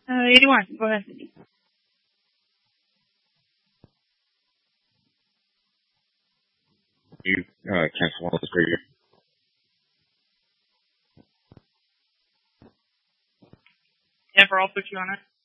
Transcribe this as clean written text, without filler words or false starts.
81. Go ahead. You cancel one of those for you. Yeah, for all 6 on it.